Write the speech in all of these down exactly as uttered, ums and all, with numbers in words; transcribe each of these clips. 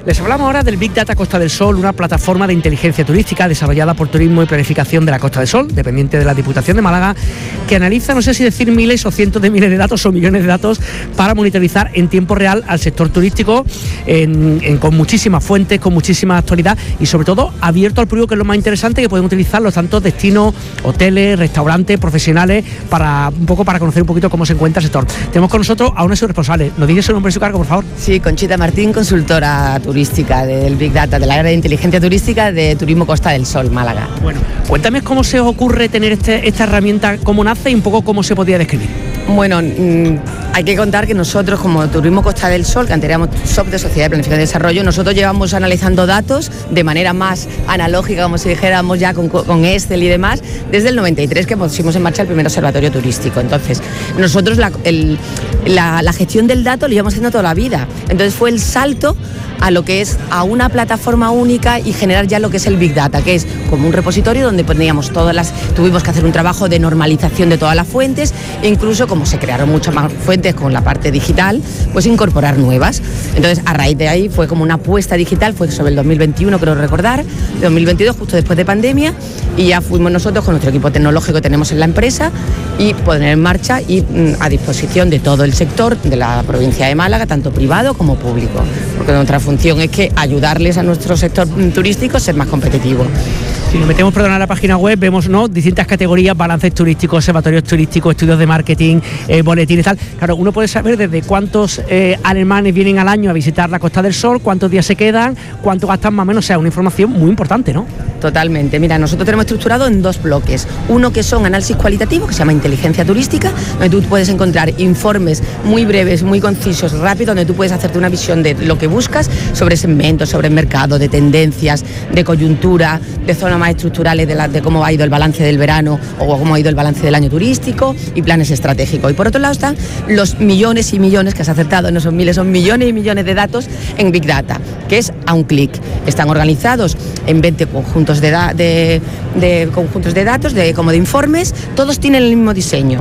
Les hablamos ahora del Big Data Costa del Sol, una plataforma de inteligencia turística desarrollada por Turismo y Planificación de la Costa del Sol, dependiente de la Diputación de Málaga, que analiza, no sé si decir miles o cientos de miles de datos o millones de datos para monitorizar en tiempo real al sector turístico, en, en, con muchísimas fuentes, con muchísima actualidad y sobre todo abierto al público, que es lo más interesante, que pueden utilizar los tantos destinos, hoteles, restaurantes, profesionales, para un poco para conocer un poquito cómo se encuentra el sector. Tenemos con nosotros a una de sus responsables. ¿Nos dice su nombre y su cargo, por favor? Sí, Conchita Martín, consultora turística del Big Data, del área de inteligencia turística de Turismo Costa del Sol, Málaga. Bueno, cuéntame cómo se os ocurre tener este, esta herramienta, cómo nace y un poco cómo se podría describir. Bueno, mmm, hay que contar que nosotros, como Turismo Costa del Sol, que antes éramos S O P de Sociedad de Planificación y Desarrollo, nosotros llevamos analizando datos de manera más analógica, como si dijéramos ya con, con Excel y demás, desde el noventa y tres, que pusimos en marcha el primer observatorio turístico. Entonces, nosotros la, el, la, la gestión del dato lo llevamos haciendo toda la vida. Entonces fue el salto a lo que es a una plataforma única y generar ya lo que es el Big Data, que es como un repositorio donde poníamos todas las, tuvimos que hacer un trabajo de normalización de todas las fuentes, e incluso como se crearon muchas más fuentes con la parte digital, pues incorporar nuevas. Entonces, a raíz de ahí fue como una apuesta digital, fue sobre el dos mil veintiuno, creo recordar, dos mil veintidós, justo después de pandemia, y ya fuimos nosotros con nuestro equipo tecnológico que tenemos en la empresa y poner en marcha y mm, a disposición de todo el sector de la provincia de Málaga, tanto privado como público, porque nuestra función es que ayudarles a nuestro sector turístico a ser más competitivo. Si nos metemos, perdón, a la página web, vemos, ¿no?, distintas categorías: balances turísticos, observatorios turísticos, estudios de marketing, eh, boletines, tal. Claro, uno puede saber desde cuántos eh, alemanes vienen al año a visitar la Costa del Sol, cuántos días se quedan, cuánto gastan más o menos. O sea, una información muy importante, ¿no? Totalmente. Mira, nosotros tenemos estructurado en dos bloques. Uno que son análisis cualitativo, que se llama inteligencia turística, donde tú puedes encontrar informes muy breves, muy concisos, rápidos, donde tú puedes hacerte una visión de lo que buscas sobre segmentos, sobre el mercado, de tendencias, de coyuntura, de zonas más estructurales de, la, de cómo ha ido el balance del verano o cómo ha ido el balance del año turístico y planes estratégicos. Y por otro lado están los millones y millones, que has acertado, no son miles, son millones y millones de datos en Big Data, que es a un clic. Están organizados en veinte conjuntos de, da, de, de conjuntos de datos, de, como de informes, todos tienen el mismo diseño.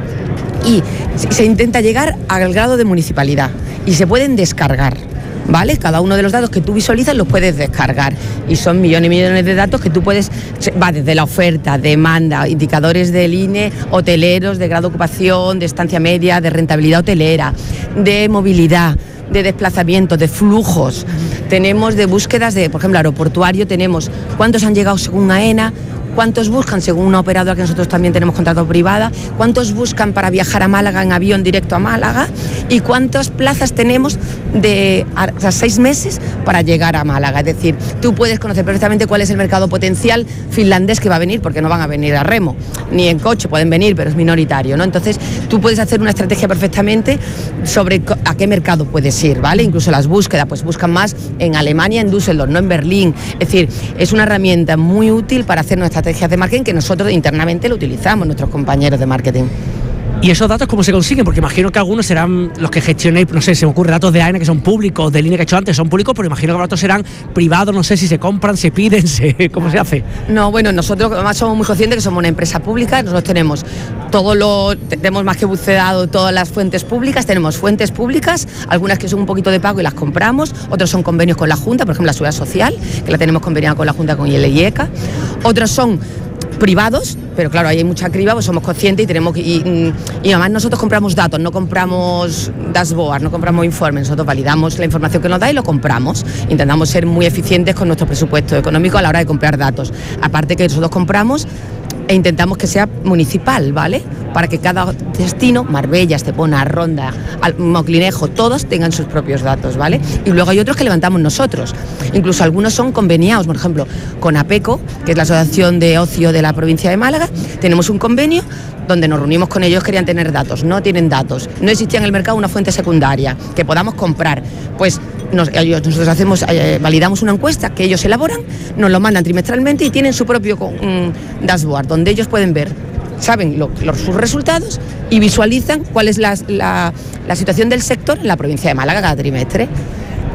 Y se intenta llegar al grado de municipalidad y se pueden descargar, ¿vale? Cada uno de los datos que tú visualizas los puedes descargar y son millones y millones de datos que tú puedes, va desde la oferta, demanda, indicadores del I N E, hoteleros, de grado de ocupación, de estancia media, de rentabilidad hotelera, de movilidad, de desplazamiento, de flujos. Tenemos de búsquedas de, por ejemplo, aeroportuario, tenemos cuántos han llegado según AENA, cuántos buscan según una operadora que nosotros también tenemos contrato privada, cuántos buscan para viajar a Málaga en avión directo a Málaga y cuántas plazas tenemos de o sea, seis meses para llegar a Málaga. Es decir, tú puedes conocer perfectamente cuál es el mercado potencial finlandés que va a venir, porque no van a venir a remo, ni en coche pueden venir, pero es minoritario, ¿no? Entonces, tú puedes hacer una estrategia perfectamente sobre a qué mercado puedes ir, ¿vale? Incluso las búsquedas, pues buscan más en Alemania, en Düsseldorf, no en Berlín. Es decir, es una herramienta muy útil para hacer nuestra estrategias de marketing que nosotros internamente lo utilizamos, nuestros compañeros de marketing. ¿Y esos datos cómo se consiguen? Porque imagino que algunos serán los que gestionéis, no sé, se me ocurre datos de AENA que son públicos, de línea que he hecho antes son públicos, pero imagino que otros serán privados, no sé si se compran, se piden, se, ¿cómo se hace? No, bueno, nosotros además somos muy conscientes que somos una empresa pública, nosotros tenemos todo lo, tenemos más que buceado todas las fuentes públicas, tenemos fuentes públicas, algunas que son un poquito de pago y las compramos, otros son convenios con la Junta, por ejemplo la Seguridad Social, que la tenemos conveniada con la Junta, con I L I E C A, otros son privados, pero claro, ahí hay mucha criba, pues somos conscientes y tenemos que, y, y además nosotros compramos datos, no compramos dashboard, no compramos informes, nosotros validamos la información que nos da y lo compramos, intentamos ser muy eficientes con nuestro presupuesto económico a la hora de comprar datos, aparte que nosotros compramos e intentamos que sea municipal, ¿vale? Para que cada destino, Marbella, Estepona, Ronda, Moclinejo, todos tengan sus propios datos, ¿vale? Y luego hay otros que levantamos nosotros. Incluso algunos son conveniados, por ejemplo, con APECO, que es la Asociación de Ocio de la provincia de Málaga. Tenemos un convenio donde nos reunimos con ellos, querían tener datos, no tienen datos. No existía en el mercado una fuente secundaria que podamos comprar. Pues nos, nosotros hacemos, eh, validamos una encuesta que ellos elaboran, nos lo mandan trimestralmente y tienen su propio um, dashboard, donde ellos pueden ver, saben lo, los, sus resultados y visualizan cuál es la, la, la situación del sector en la provincia de Málaga cada trimestre.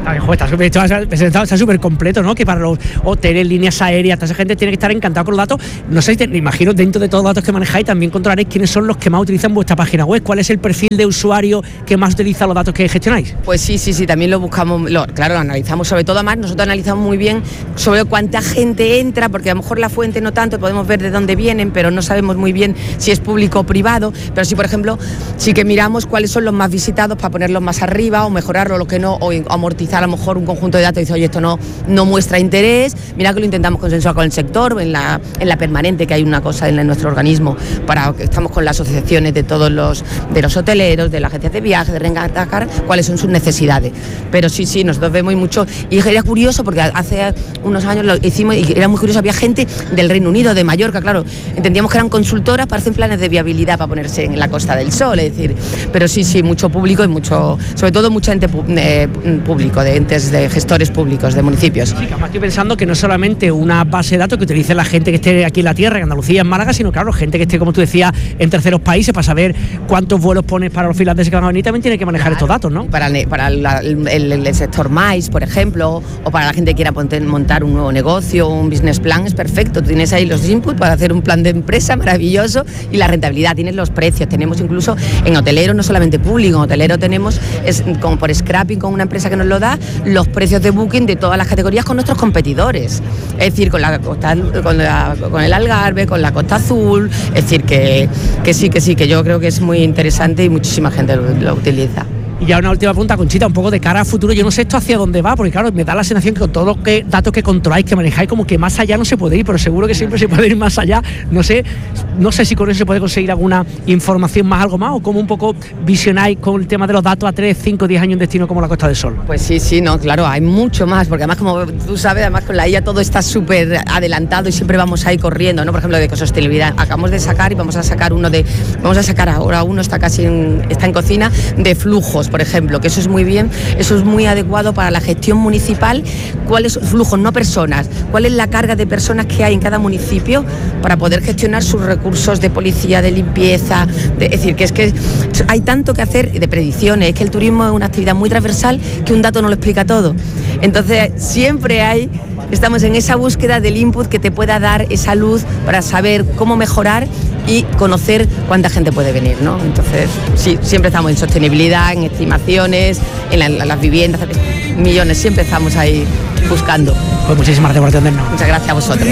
Está súper está, está súper completo, ¿no? Que para los hoteles, líneas aéreas, toda esa gente tiene que estar encantada con los datos. No sé, te, me imagino dentro de todos los datos que manejáis también controlaréis quiénes son los que más utilizan vuestra página web. ¿Cuál es el perfil de usuario que más utiliza los datos que gestionáis? Pues sí, sí, sí, también lo buscamos, lo, claro, lo analizamos sobre todo, además nosotros analizamos muy bien sobre cuánta gente entra, porque a lo mejor la fuente no tanto, podemos ver de dónde vienen, pero no sabemos muy bien si es público o privado, pero sí, por ejemplo, sí que miramos cuáles son los más visitados para ponerlos más arriba o mejorarlo, lo que no, o amortizar a lo mejor un conjunto de datos y dice, oye, esto no, no muestra interés. Mira que lo intentamos consensuar con el sector, en la, en la permanente, que hay una cosa en nuestro organismo, para que estamos con las asociaciones de todos los, de los hoteleros, de las agencias de viajes, de Rentacar, cuáles son sus necesidades. Pero sí, sí, nosotros vemos mucho, y era curioso porque hace unos años lo hicimos y era muy curioso, había gente del Reino Unido, de Mallorca, claro, entendíamos que eran consultoras para hacer planes de viabilidad para ponerse en la Costa del Sol, es decir, pero sí, sí, mucho público y mucho, sobre todo mucha ente eh, público, de entes, de gestores públicos, de municipios. Sí, que además estoy pensando que no es solamente una base de datos que utilice la gente que esté aquí en la tierra, en Andalucía, en Málaga, sino claro, gente que esté, como tú decías, en terceros países, para saber cuántos vuelos pones para los finlandeses que van a venir, también tiene que manejar claro, estos datos, ¿no? Para, para la, el, el, el sector MAIS, por ejemplo, o para la gente que quiera montar un nuevo negocio, un business plan, es perfecto. Tienes ahí los inputs para hacer un plan de empresa maravilloso y la rentabilidad, tienes los precios, tenemos incluso en hotelero, no solamente público, en hotelero tenemos, es como por scrapping con una empresa que nos lo da, los precios de booking de todas las categorías con nuestros competidores, es decir, con la costa, con, la, con el Algarve, con la Costa Azul, es decir, que, que sí, que sí, que yo creo que es muy interesante y muchísima gente lo, lo utiliza. Y ya una última pregunta, Conchita, un poco de cara a futuro. Yo no sé esto hacia dónde va, porque claro, me da la sensación que con todos los que, datos que controláis, que manejáis, como que más allá no se puede ir, pero seguro que siempre se puede ir más allá. No sé, no sé si con eso se puede conseguir alguna información más, algo más, o cómo un poco visionáis con el tema de los datos a tres, cinco, diez años en destino como la Costa del Sol. Pues sí, sí, no, claro, hay mucho más, porque además, como tú sabes, además con la I A todo está súper adelantado y siempre vamos ahí corriendo, ¿no? Por ejemplo, de ecosostenibilidad. Acabamos de sacar y vamos a sacar uno de, vamos a sacar ahora uno, está casi en, está en cocina, de flujos, por ejemplo, que eso es muy bien, eso es muy adecuado para la gestión municipal. ¿Cuáles son flujos, no personas? ¿Cuál es la carga de personas que hay en cada municipio para poder gestionar sus recursos de policía, de limpieza? De, es decir, que es que hay tanto que hacer de predicciones, es que el turismo es una actividad muy transversal que un dato no lo explica todo. Entonces, siempre hay, estamos en esa búsqueda del input que te pueda dar esa luz para saber cómo mejorar y conocer cuánta gente puede venir, ¿no? Entonces, sí, siempre estamos en sostenibilidad, en estimaciones, en, la, en las viviendas, millones, siempre estamos ahí buscando. Pues muchísimas gracias por atendernos. Muchas gracias a vosotros.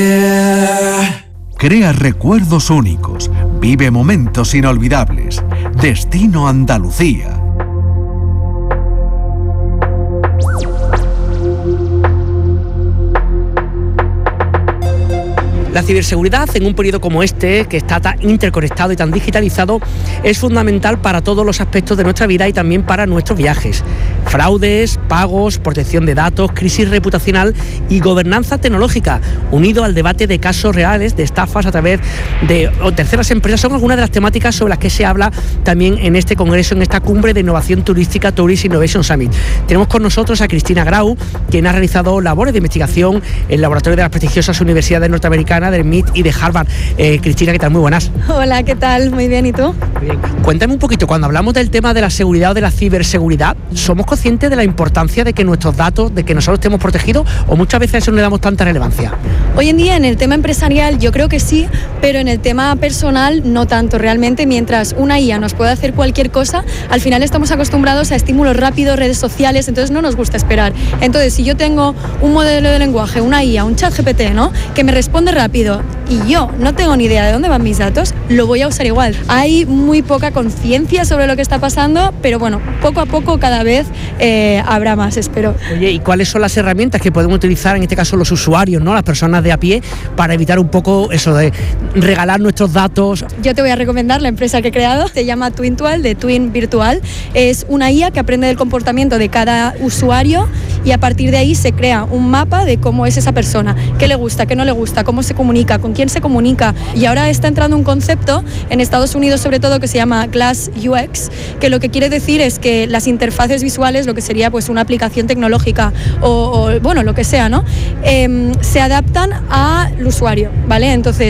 Crea recuerdos únicos, vive momentos inolvidables. Destino Andalucía. La ciberseguridad en un periodo como este, que está tan interconectado y tan digitalizado, es fundamental para todos los aspectos de nuestra vida y también para nuestros viajes. Fraudes, pagos, protección de datos, crisis reputacional y gobernanza tecnológica, unido al debate de casos reales de estafas a través de terceras empresas, son algunas de las temáticas sobre las que se habla también en este congreso, en esta cumbre de innovación turística, Tourist Innovation Summit. Tenemos con nosotros a Cristina Grau, quien ha realizado labores de investigación en el laboratorio de las prestigiosas universidades norteamericanas del M I T y de Harvard. Eh, Cristina, ¿qué tal? Muy buenas. Hola, ¿qué tal? Muy bien, ¿y tú? Muy bien. Cuéntame un poquito, cuando hablamos del tema de la seguridad o de la ciberseguridad, ¿somos conscientes de la importancia de que nuestros datos, de que nosotros estemos protegidos, o muchas veces a eso no le damos tanta relevancia? Hoy en día en el tema empresarial yo creo que sí, pero en el tema personal no tanto. Realmente, mientras una I A nos puede hacer cualquier cosa, al final estamos acostumbrados a estímulos rápidos, redes sociales, entonces no nos gusta esperar. Entonces, si yo tengo un modelo de lenguaje, una I A, un chat G P T, ¿no?, que me responde rápido y yo no tengo ni idea de dónde van mis datos, lo voy a usar igual. Hay muy poca conciencia sobre lo que está pasando, pero bueno, poco a poco cada vez eh, habrá más, espero. Oye, ¿y cuáles son las herramientas que podemos utilizar, en este caso los usuarios, ¿no?, las personas de a pie, para evitar un poco eso de regalar nuestros datos? Yo te voy a recomendar la empresa que he creado, se llama Twintual, de Twin Virtual. Es una I A que aprende del comportamiento de cada usuario y a partir de ahí se crea un mapa de cómo es esa persona, qué le gusta, qué no le gusta, cómo se comunica, con quién se comunica. Y ahora está entrando un concepto en Estados Unidos sobre todo que se llama Glass U X, que lo que quiere decir es que las interfaces visuales, lo que sería pues una aplicación tecnológica o, o bueno, lo que sea, ¿no?, eh, se adaptan al usuario, ¿vale? Entonces,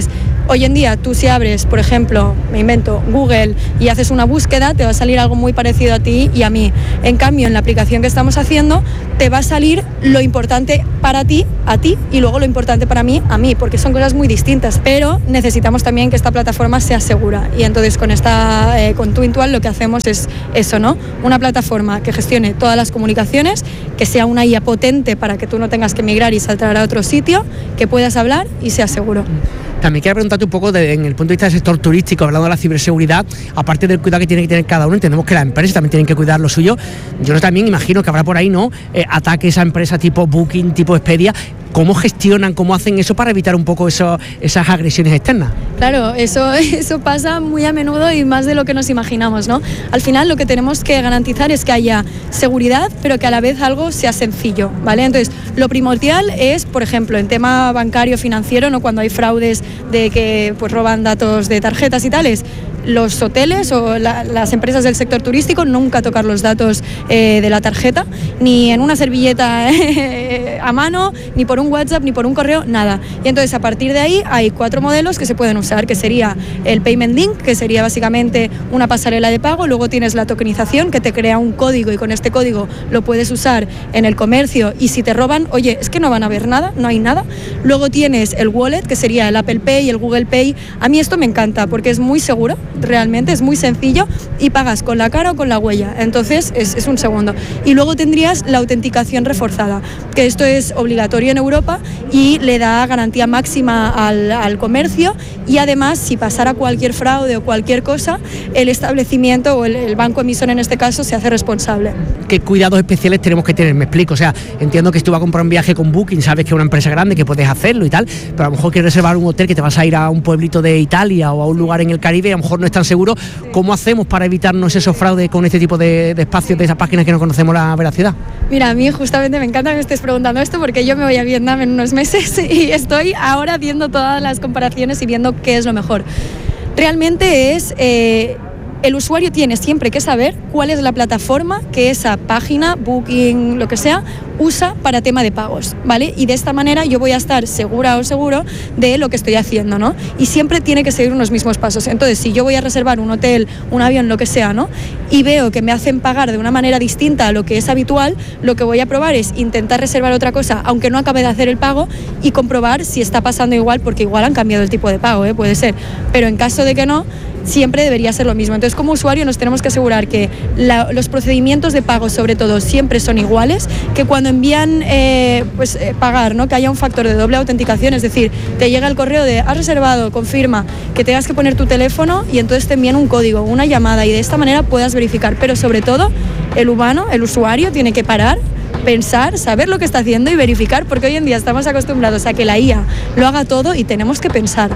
Hoy en día tú si abres, por ejemplo, me invento, Google y haces una búsqueda, te va a salir algo muy parecido a ti y a mí. En cambio, en la aplicación que estamos haciendo, te va a salir lo importante para ti, a ti, y luego lo importante para mí, a mí, porque son cosas muy distintas. Pero necesitamos también que esta plataforma sea segura. Y entonces con esta, eh, con Twintual lo que hacemos es eso, ¿no? Una plataforma que gestione todas las comunicaciones, que sea una I A potente para que tú no tengas que migrar y saltar a otro sitio, que puedas hablar y sea seguro. También quiero preguntarte un poco de, en el punto de vista del sector turístico, hablando de la ciberseguridad, aparte del cuidado que tiene que tener cada uno, entendemos que las empresas también tienen que cuidar lo suyo. Yo también imagino que habrá por ahí, ¿no?, eh, ataques a empresas tipo Booking, tipo Expedia. ¿Cómo gestionan, cómo hacen eso para evitar un poco eso, esas agresiones externas? Claro, eso, eso pasa muy a menudo y más de lo que nos imaginamos, ¿no? Al final lo que tenemos que garantizar es que haya seguridad, pero que a la vez algo sea sencillo, ¿vale? Entonces, lo primordial es, por ejemplo, en tema bancario, financiero, ¿no?, cuando hay fraudes de que pues roban datos de tarjetas y tales, los hoteles o la, las empresas del sector turístico nunca tocar los datos eh, de la tarjeta, ni en una servilleta eh, a mano, ni por un WhatsApp, ni por un correo, nada. Y entonces a partir de ahí hay cuatro modelos que se pueden usar, que sería el Payment Link, que sería básicamente una pasarela de pago, luego tienes la tokenización, que te crea un código y con este código lo puedes usar en el comercio y si te roban, oye, es que no van a ver nada, no hay nada. Luego tienes el Wallet, que sería el Apple Pay y el Google Pay. A mí esto me encanta porque es muy seguro, realmente es muy sencillo y pagas con la cara o con la huella, entonces es, es un segundo. Y luego tendrías la autenticación reforzada, que esto es obligatorio en Europa y le da garantía máxima al, al comercio y además si pasara cualquier fraude o cualquier cosa, el establecimiento o el, el banco emisor en este caso se hace responsable. ¿Qué cuidados especiales tenemos que tener? Me explico, o sea, entiendo que si tú vas a comprar un viaje con Booking, sabes que es una empresa grande, que puedes hacerlo y tal, pero a lo mejor quieres reservar un hotel que te vas a ir a un pueblito de Italia o a un lugar en el Caribe, a lo mejor no es tan seguro. ¿Cómo hacemos para evitarnos esos fraudes con este tipo de, de espacios, de esas páginas que no conocemos la veracidad? Mira, a mí justamente me encanta que me estés preguntando esto porque yo me voy a Vietnam en unos meses y estoy ahora viendo todas las comparaciones y viendo qué es lo mejor. Realmente es... Eh, el usuario tiene siempre que saber cuál es la plataforma que esa página, Booking, lo que sea, usa para tema de pagos, ¿vale? Y de esta manera yo voy a estar segura o seguro de lo que estoy haciendo, ¿no? Y siempre tiene que seguir unos mismos pasos. Entonces, si yo voy a reservar un hotel, un avión, lo que sea, ¿no?, y veo que me hacen pagar de una manera distinta a lo que es habitual, lo que voy a probar es intentar reservar otra cosa, aunque no acabe de hacer el pago, y comprobar si está pasando igual, porque igual han cambiado el tipo de pago, ¿eh? Puede ser. Pero en caso de que no, siempre debería ser lo mismo. Entonces, como usuario nos tenemos que asegurar que la, los procedimientos de pago, sobre todo, siempre son iguales, que cuando envían eh, pues eh, pagar, ¿no?, que haya un factor de doble autenticación, es decir, te llega el correo de has reservado, confirma, que tengas que poner tu teléfono y entonces te envían un código, una llamada y de esta manera puedas verificar. Pero sobre todo, el humano, el usuario, tiene que parar, pensar, saber lo que está haciendo y verificar, porque hoy en día estamos acostumbrados a que la I A lo haga todo y tenemos que pensar.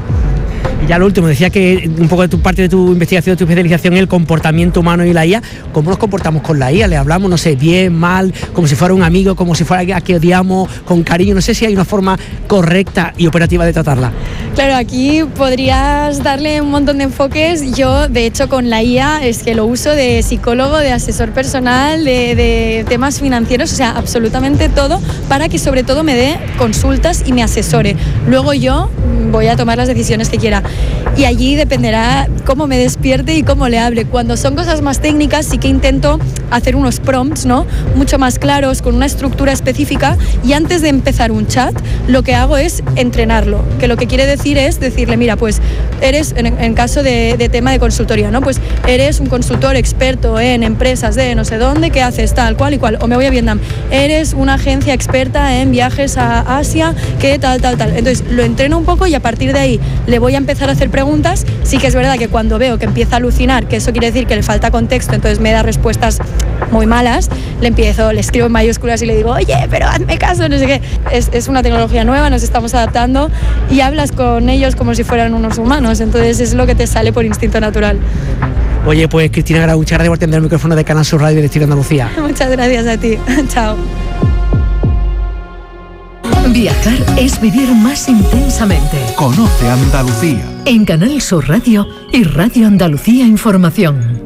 Y ya lo último, decía que un poco de tu parte de tu investigación, de tu especialización, el comportamiento humano y la I A. ¿Cómo nos comportamos con la I A? ¿Le hablamos, no sé, bien, mal, como si fuera un amigo, como si fuera a que odiamos, con cariño? No sé si hay una forma correcta y operativa de tratarla. Claro, aquí podrías darle un montón de enfoques. Yo, de hecho, con la I A es que lo uso de psicólogo, de asesor personal, de, de temas financieros, o sea, absolutamente todo, para que sobre todo me dé consultas y me asesore. Luego yo voy a tomar las decisiones que quiera. Y allí dependerá cómo me despierte y cómo le hable. Cuando son cosas más técnicas sí que intento hacer unos prompts, ¿no?, mucho más claros, con una estructura específica, y antes de empezar un chat lo que hago es entrenarlo, que lo que quiere decir es decirle, mira, pues eres, en, en caso de, de tema de consultoría, ¿no?, pues eres un consultor experto en empresas de no sé dónde, que haces tal, cual y cual, o me voy a Vietnam, eres una agencia experta en viajes a Asia, que tal, tal, tal. Entonces lo entreno un poco y a partir de ahí le voy a empezar a hacer preguntas. Sí que es verdad que cuando veo que empieza a alucinar, que eso quiere decir que le falta contexto, entonces me da respuestas muy malas, le empiezo, le escribo en mayúsculas y le digo, oye, pero hazme caso, no sé qué. Es, es una tecnología nueva, nos estamos adaptando y hablas con ellos como si fueran unos humanos, entonces es lo que te sale por instinto natural. Oye, pues Cristina Grau, muchas gracias por atender el micrófono de Canal Sur Radio y Destino Andalucía. Muchas gracias a ti. Chao. Viajar es vivir más intensamente. Conoce Andalucía. En Canal Sur Radio y Radio Andalucía Información.